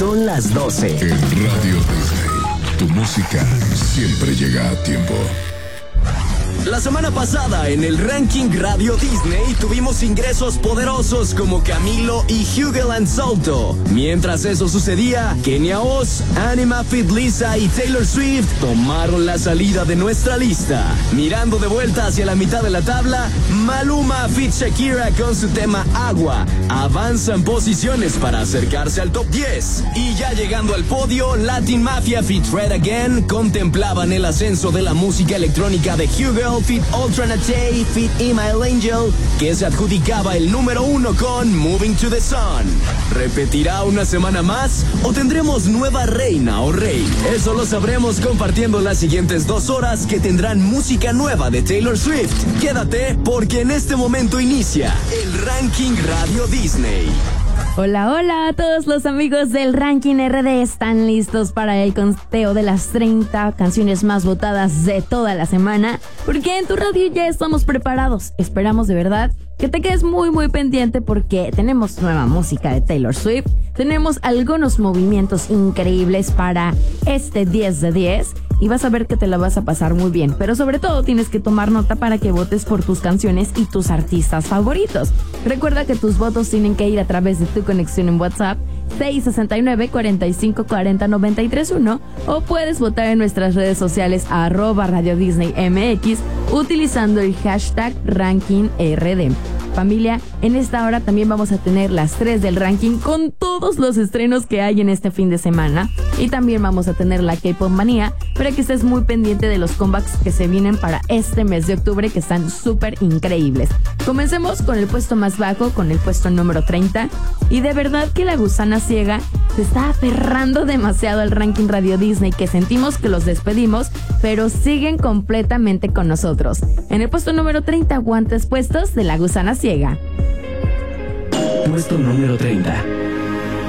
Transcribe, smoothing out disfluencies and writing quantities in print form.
son las 12. En Radio Disney, tu música siempre llega a tiempo. La semana pasada en el ranking Radio Disney tuvimos ingresos poderosos como Camilo y Hugel and Salto. Mientras eso sucedía, Kenia Oz, Anima Fit Lisa y Taylor Swift tomaron la salida de nuestra lista. Mirando de vuelta hacia la mitad de la tabla, Maluma Fit Shakira con su tema Agua avanzan posiciones para acercarse al top 10. Y ya llegando al podio, Latin Mafia Fit Red Again contemplaban el ascenso de la música electrónica de Hugel Fit Ultra Natay Fit Email Angel, que se adjudicaba el número 1 con Moving to the Sun. ¿Repetirá una semana más o tendremos nueva reina o rey? Eso lo sabremos compartiendo las siguientes 2 horas que tendrán música nueva de Taylor Swift. Quédate porque en este momento inicia el ranking Radio Disney. Hola, hola a todos los amigos del Ranking RD. ¿Están listos para el conteo de las 30 canciones más votadas de toda la semana? Porque en tu radio ya estamos preparados. Esperamos de verdad que te quedes muy pendiente porque tenemos nueva música de Taylor Swift. Tenemos algunos movimientos increíbles para este 10 de 10 y vas a ver que te la vas a pasar muy bien. Pero sobre todo tienes que tomar nota para que votes por tus canciones y tus artistas favoritos. Recuerda que tus votos tienen que ir a través de tu conexión en WhatsApp 669-4540-931 o puedes votar en nuestras redes sociales @Radio Disney MX utilizando el hashtag RankingRD. Familia, en esta hora también vamos a tener las 3 del ranking con todos los estrenos que hay en este fin de semana y también vamos a tener la K-Pop Manía para que estés muy pendiente de los comebacks que se vienen para este mes de octubre que están súper increíbles. Comencemos con el puesto más bajo, con el puesto número 30 y de verdad que la gusana ciega se está aferrando demasiado al ranking Radio Disney que sentimos que los despedimos, pero siguen completamente con nosotros. En el puesto número 30, guantes puestos de la gusana ciega. Puesto número 30.